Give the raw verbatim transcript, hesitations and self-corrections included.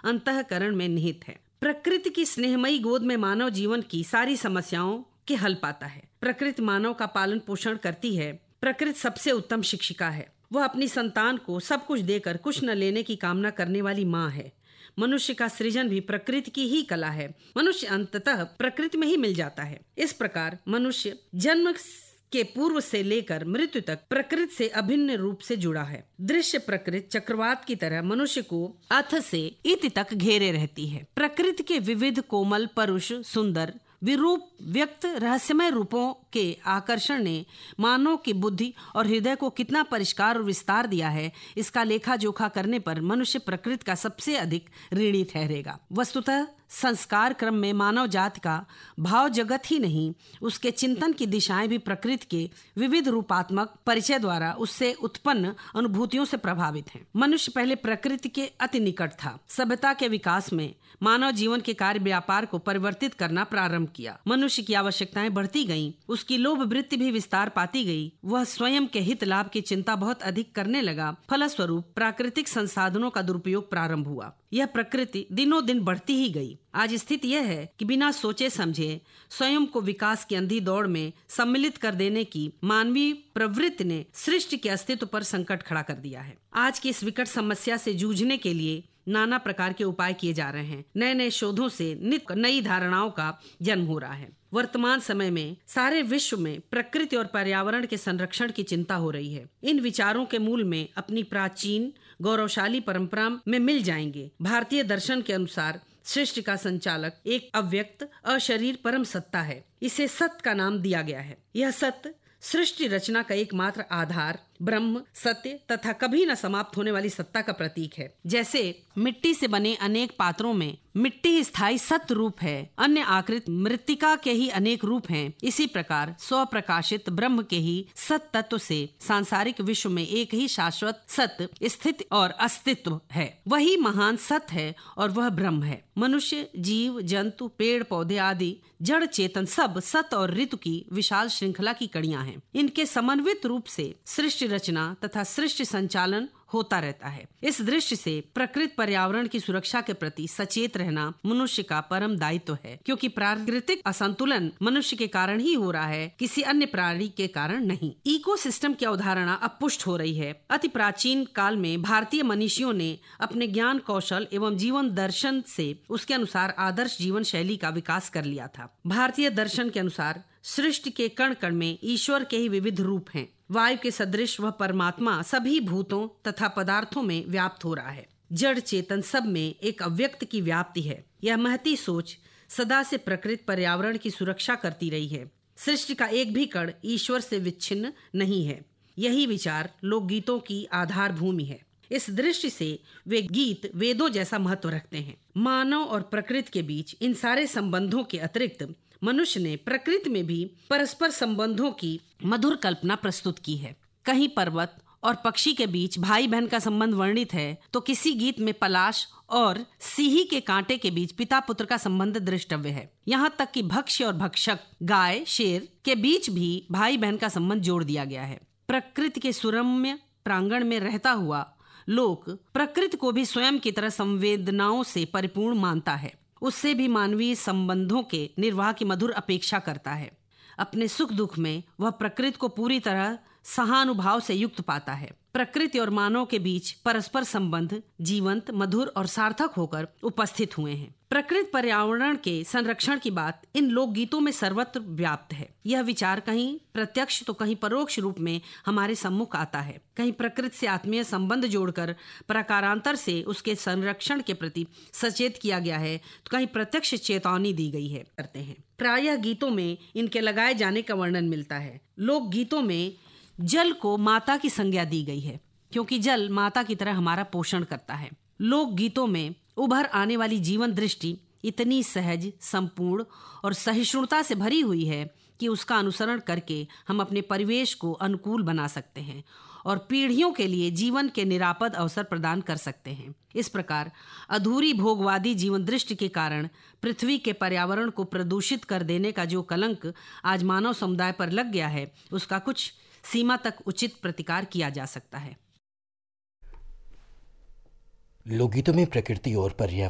अंतःकरण में निहित है। प्रकृति की स्नेहमयी गोद में मानव जीवन की सारी समस्याओं के हल पाता है। प्रकृति मानव का पालन पोषण करती है। प्रकृति सबसे उत्तम शिक्षिका है। वह अपनी संतान को सब कुछ देकर कुछ न लेने की कामना करने वाली माँ है। मनुष्य का सृजन भी प्रकृति की ही कला है। मनुष्य अंततः प्रकृति में ही मिल जाता है। इस प्रकार मनुष्य जन्म के पूर्व से लेकर मृत्यु तक प्रकृति से अभिन्न रूप से जुड़ा है। दृश्य प्रकृति चक्रवात की तरह मनुष्य को अथ से इति तक घेरे रहती है। प्रकृति के विविध कोमल, परुष, सुंदर, विरूप, व्यक्त, रहस्यमय रूपों के आकर्षण ने मानव की बुद्धि और हृदय को कितना परिष्कार और विस्तार दिया है, इसका लेखा जोखा करने पर मनुष्य प्रकृति का सबसे अधिक ऋणी ठहरेगा। वस्तुतः संस्कार क्रम में मानव जाति का भाव जगत ही नहीं, उसके चिंतन की दिशाएं भी प्रकृति के विविध रूपात्मक परिचय द्वारा उससे उत्पन्न अनुभूतियों से प्रभावित हैं। मनुष्य पहले प्रकृति के अति निकट था। सभ्यता के विकास में मानव जीवन के कार्य व्यापार को परिवर्तित करना प्रारंभ किया। मनुष्य की आवश्यकताएं बढ़ती गईं, उसकी लोभ वृत्ति भी विस्तार पाती गई। वह स्वयं के हित लाभ की चिंता बहुत अधिक करने लगा। फलस्वरूप प्राकृतिक संसाधनों का दुरुपयोग प्रारंभ हुआ। यह प्रकृति दिनों दिन बढ़ती ही गई। आज स्थिति यह है कि बिना सोचे समझे स्वयं को विकास की अंधी दौड़ में सम्मिलित कर देने की मानवीय प्रवृत्ति ने सृष्टि के अस्तित्व पर संकट खड़ा कर दिया है। आज की इस विकट समस्या से जूझने के लिए नाना प्रकार के उपाय किए जा रहे हैं। नए नए शोधों से नित्य नई धारणाओं का जन्म हो रहा है। वर्तमान समय में सारे विश्व में प्रकृति और पर्यावरण के संरक्षण की चिंता हो रही है। इन विचारों के मूल में अपनी प्राचीन गौरवशाली परंपरा में मिल जाएंगे। भारतीय दर्शन के अनुसार सृष्टि का संचालक एक अव्यक्त अशरीर परम सत्ता है। इसे सत्य का नाम दिया गया है। यह सत्य सृष्टि रचना का एकमात्र आधार, ब्रह्म, सत्य तथा कभी न समाप्त होने वाली सत्ता का प्रतीक है। जैसे मिट्टी से बने अनेक पात्रों में मिट्टी ही स्थायी सत्य रूप है, अन्य आकृत मृत्तिका के ही अनेक रूप हैं। इसी प्रकार स्वप्रकाशित ब्रह्म के ही सत्य तत्व से सांसारिक विश्व में एक ही शाश्वत सत्य स्थिति और अस्तित्व है। वही महान सत्य है और वह ब्रह्म है। मनुष्य, जीव, जंतु, पेड़ पौधे आदि जड़ चेतन सब सत्य और ऋतु की विशाल श्रृंखला की कड़ियां हैं। इनके समन्वित रूप से सृष्टि रचना तथा सृष्टि संचालन होता रहता है। इस दृष्टि से प्रकृति पर्यावरण की सुरक्षा के प्रति सचेत रहना मनुष्य का परम दायित्व है, क्योंकि प्राकृतिक असंतुलन मनुष्य के कारण ही हो रहा है, किसी अन्य प्राणी के कारण नहीं। इकोसिस्टम की अवधारणा अब पुष्ट हो रही है। अति प्राचीन काल में भारतीय मनीषियों ने अपने ज्ञान कौशल एवं जीवन दर्शन से उसके अनुसार आदर्श जीवन शैली का विकास कर लिया था। भारतीय दर्शन के अनुसार सृष्टि के कण कण में ईश्वर के ही विविध रूप हैं। वायु के सदृश वह परमात्मा सभी भूतों तथा पदार्थों में व्याप्त हो रहा है। जड़ चेतन सब में एक अव्यक्त की व्याप्ति है। यह महती सोच सदा से प्रकृति पर्यावरण की सुरक्षा करती रही है। सृष्टि का एक भी कण ईश्वर से विच्छिन्न नहीं है। यही विचार लोकगीतों की आधार भूमि है। इस दृष्टि से वे गीत वेदों जैसा महत्व रखते हैं। मानव और प्रकृति के बीच इन सारे संबंधों के अतिरिक्त मनुष्य ने प्रकृति में भी परस्पर संबंधों की मधुर कल्पना प्रस्तुत की है। कहीं पर्वत और पक्षी के बीच भाई बहन का संबंध वर्णित है, तो किसी गीत में पलाश और सीही के कांटे के बीच पिता पुत्र का संबंध दृष्टव्य है। यहाँ तक कि भक्ष्य और भक्षक, गाय शेर के बीच भी भाई बहन का संबंध जोड़ दिया गया है। प्रकृति के सुरम्य प्रांगण में रहता हुआ लोक प्रकृति को भी स्वयं की तरह संवेदनाओं से परिपूर्ण मानता है। उससे भी मानवीय संबंधों के निर्वाह की मधुर अपेक्षा करता है। अपने सुख दुख में वह प्रकृति को पूरी तरह सहानुभाव से युक्त पाता है। प्रकृति और मानव के बीच परस्पर संबंध जीवंत, मधुर और सार्थक होकर उपस्थित हुए हैं। प्रकृति पर्यावरण के संरक्षण की बात इन लोकगीतों में सर्वत्र व्याप्त है। यह विचार कहीं प्रत्यक्ष तो कहीं परोक्ष रूप में हमारे सम्मुख आता है। कहीं प्रकृति से आत्मीय संबंध जोड़कर प्रकारांतर से उसके संरक्षण के प्रति सचेत किया गया है, तो कहीं प्रत्यक्ष चेतावनी दी गई है करते हैं। प्रायः गीतों में इनके लगाए जाने का वर्णन मिलता है। लोक गीतों में जल को माता की संज्ञा दी गई है, क्योंकि जल माता की तरह हमारा पोषण करता है। लोक गीतों में उभर आने वाली जीवन दृष्टि इतनी सहज, संपूर्ण और सहिष्णुता से भरी हुई है कि उसका अनुसरण करके हम अपने परिवेश को अनुकूल बना सकते हैं और पीढ़ियों के लिए जीवन के निरापद अवसर प्रदान कर सकते हैं। इस प्रकार अधूरी भोगवादी जीवन दृष्टि के कारण पृथ्वी के पर्यावरण को प्रदूषित कर देने का जो कलंक आज मानव समुदाय पर लग गया है, उसका कुछ सीमा तक उचित प्रतिकार किया जा सकता है। लोकगीतों में प्रकृति और पर्यावरण